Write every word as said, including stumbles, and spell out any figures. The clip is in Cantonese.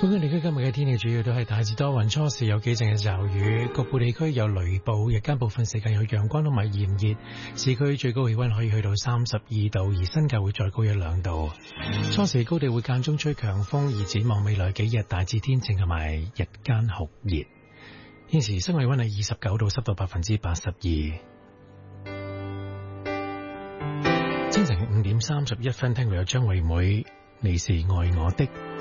本港地區今日嘅天氣主要都係大致多雲，初時有幾陣嘅驟雨，局部地區有雷暴，日間部分時間有陽光同埋炎熱，市區最高氣溫可以去到三十二度，而新界會再高一兩度。初時高地會間中吹強風，而展望未來幾日大致天晴同埋日間酷熱。現時室外溫係二十九度，濕度百分之八十二。清晨五點三十一分，聽到有張惠妹，你是愛我的。